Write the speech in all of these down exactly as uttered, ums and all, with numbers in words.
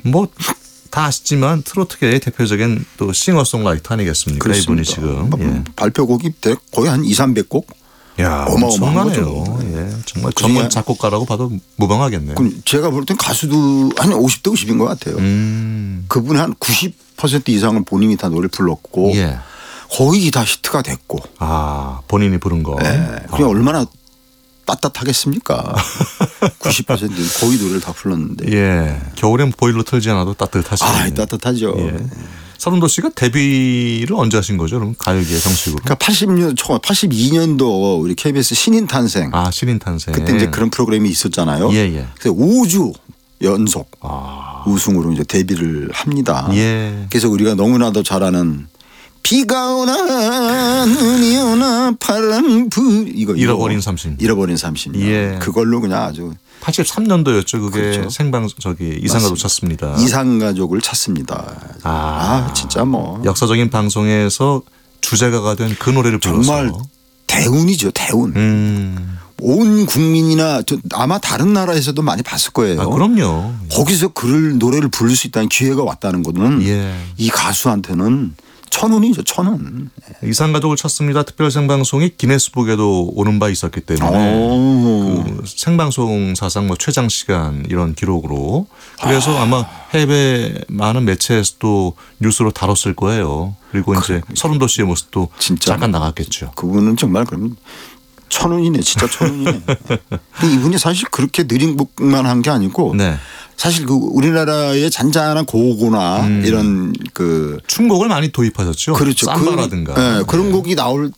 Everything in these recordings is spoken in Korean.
뭐 다 아시지만 트로트계의 대표적인 또 싱어송라이터 아니겠습니까? 그렇습니다. 이분이 지금 예. 발표곡이 거의 한 이삼백 곡. 야, 어마어마한 거죠. 예, 정말 전문 작곡가라고 봐도 무방하겠네요. 제가 볼 땐 가수도 한 오십 대 오십인 것 같아요. 음. 그분이 한 구십 퍼센트 이상을 본인이 다 노래를 불렀고 예. 거의 다 히트가 됐고. 아, 본인이 부른 거. 네. 그게 아. 얼마나 따뜻하겠습니까? 구십 퍼센트 거의 노래를 다 불렀는데. 예. 겨울엔 보일러 틀지 않아도 따뜻하시죠. 아, 따뜻하죠. 예. 서른도 씨가 데뷔를 언제 하신 거죠? 그럼 가요계 정식으로. 그러니까 팔십 년 초 팔십이 년도 우리 케이비에스 신인 탄생. 아, 신인 탄생. 그때 이제 그런 프로그램이 있었잖아요. 예, 예. 그래서 오 주 연속 아. 우승으로 이제 데뷔를 합니다. 예. 그래서 우리가 너무나도 잘 아는 비가 오나 눈이 오나 바람 불 이거 잃어버린 삼십 년. 잃어버린 삼십 년. 예. 그걸로 그냥 아주 팔십삼 년도였죠. 그게 그렇죠. 생방 저기 이상가족 찾습니다. 이상가족을 찾습니다. 아, 아 진짜 뭐 역사적인 방송에서 주제가가 된 그 노래를 불러서 정말 대운이죠. 대운. 음. 온 국민이나 저 아마 다른 나라에서도 많이 봤을 거예요. 아, 그럼요. 거기서 그를 노래를 부를 수 있다는 기회가 왔다는 것은 예. 이 가수한테는 천운이죠. 천운. 이상가족을 찾습니다. 특별 생방송이 기네스북에도 오는 바 있었기 때문에 그 생방송 사상 뭐 최장 시간 이런 기록으로 그래서 아. 아마 해외 많은 매체에서도 뉴스로 다뤘을 거예요. 그리고 이제 서른도 씨의 모습도 진짜 잠깐 나갔겠죠. 그분은 정말 그럼 천운이네. 진짜 천운이네. 이분이 사실 그렇게 느린 곡만 한 게 아니고 네. 사실 그 우리나라의 잔잔한 고고나 음. 이런 그 춤곡을 많이 도입하셨죠. 그렇죠. 삼바라든가. 그, 네. 그런 곡이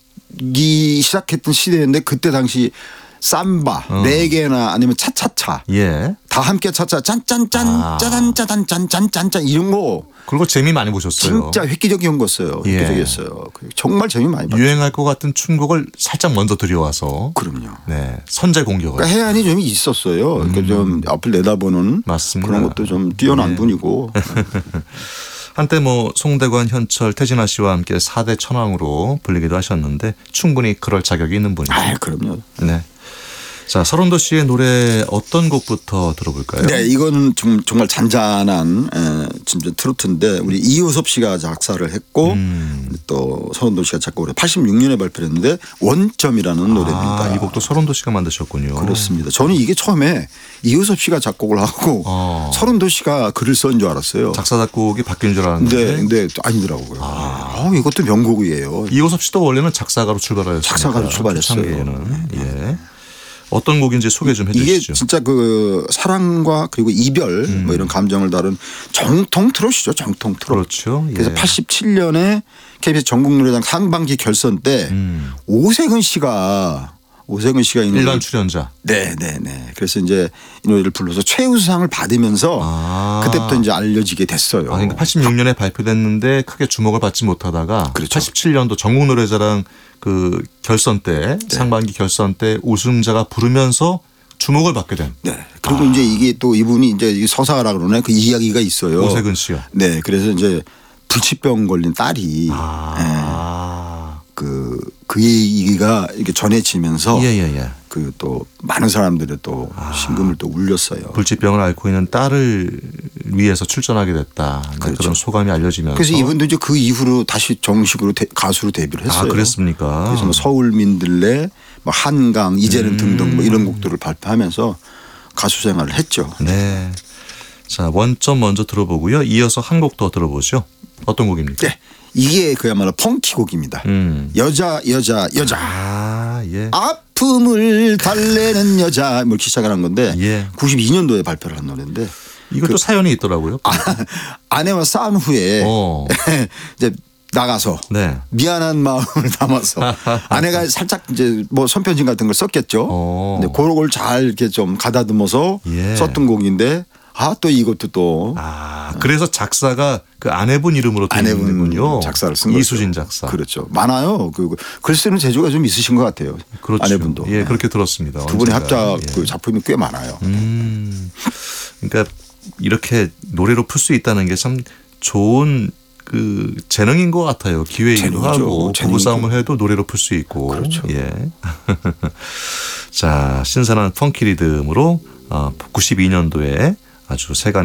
나오기 시작했던 시대인데 그때 당시 삼바, 어. 레게나 아니면 차차차 예. 다 함께 차차 짠짠짠 아. 짜잔 짜잔 짠짠짠짠 이런 거 그리고 재미 많이 보셨어요. 진짜 획기적인 거였어요. 예. 획기적이었어요. 정말 재미 많이 봤어요. 유행할 것 같은 춤곡을 살짝 먼저 들여와서 그럼요. 네. 선제 공격을. 그러니까 해안이 좀 있었어요. 음. 그러니까 좀 앞을 내다보는 맞습니다. 그런 것도 좀 뛰어난 네. 분이고. 한때 뭐 송대관, 현철, 태진아 씨와 함께 사 대 천왕으로 불리기도 하셨는데 충분히 그럴 자격이 있는 분이죠. 아, 그럼요. 네. 자, 서른도 씨의 노래 어떤 곡부터 들어볼까요? 네, 이거는 좀, 정말 잔잔한 에, 진짜 트로트인데 우리 이효섭 씨가 작사를 했고 음. 또 서른도 씨가 작곡을 했고 팔십육 년에 발표했는데 원점이라는 아, 노래입니다. 이 곡도 서른도 씨가 만드셨군요. 그렇습니다. 저는 이게 처음에 이효섭 씨가 작곡을 하고 어. 서른도 씨가 글을 쓴 줄 알았어요. 작사 작곡이 바뀐 줄 알았는데. 네, 근데 아니더라고요. 아. 어, 이것도 명곡이에요. 이효섭 씨도 원래는 작사가로 출발하였어요. 작사가로 출발했어요. 초창기에는. 예. 어떤 곡인지 소개 좀 해 주시죠. 이게 진짜 그 사랑과 그리고 이별 음. 뭐 이런 감정을 다룬 정통 트롯이죠. 정통 트롯. 그렇죠. 예. 그래서 팔십칠 년에 케이비에스 전국노래장 상반기 결선 때 음. 오세근 씨가 오세근 씨가 이 일간 출연자. 네네네. 그래서 이제 이 노래를 불러서 최우수상을 받으면서 아. 그때부터 이제 알려지게 됐어요. 아, 그러니까 팔십육 년에 발표됐는데 크게 주목을 받지 못하다가 그렇죠. 팔십칠 년도 전국노래자랑 그 결선 때 네. 상반기 결선 때 우승자가 부르면서 주목을 받게 된. 네. 그리고 아. 이제 이게 또 이분이 이제 서사라 그러네. 그 이야기가 있어요. 오세근 씨요. 네. 그래서 이제 불치병 걸린 딸이 아. 네. 그, 그 얘기가 이렇게 전해지면서 예, 예, 예. 그 또 많은 사람들이 또 아. 심금을 또 울렸어요. 불치병을 앓고 있는 딸을 위해서 출전하게 됐다. 그렇죠. 그런 소감이 알려지면서. 그래서 이분도 이제 그 이후로 다시 정식으로 데, 가수로 데뷔를 했어요. 아, 그랬습니까? 그래서 뭐 서울민들레, 뭐 한강, 이제는 음. 등등 뭐 이런 곡들을 발표하면서 가수 생활을 했죠. 네. 자, 원점 먼저 들어보고요. 이어서 한 곡 더 들어보죠. 어떤 곡입니까? 네. 이게 그야말로 펑키곡입니다. 음. 여자 여자 여자. 아, 예. 아픔을 달래는 여자 뭐 이렇게 시작을 건데 예. 구십이 년도에 발표를 한 노래인데 이것도 그 사연이 있더라고요. 아, 아내와 싸운 후에 어. 이제 나가서 네. 미안한 마음을 담아서 아내가 살짝 이제 뭐 손편지 같은 걸 썼겠죠. 어. 근데 그런 걸 잘 이렇게 좀 가다듬어서 예. 썼던 곡인데 아, 또 이것도 또. 아, 그래서 작사가 그 아내분 이름으로 되어 있는군요. 작사를 쓴 거죠. 이수진 작사. 그렇죠. 많아요. 그 글 쓰는 재주가 좀 있으신 것 같아요. 그렇죠. 아내분도. 예, 그렇게 들었습니다. 두 분의 합작 예. 그 작품이 꽤 많아요. 음. 그러니까 이렇게 노래로 풀 수 있다는 게 참 좋은 그 재능인 것 같아요. 기회이기도 하고 부부싸움을 해도 노래로 풀 수 있고. 그렇죠. 예. 자, 신선한 펑키 리듬으로 구십이 년도에 아주 세간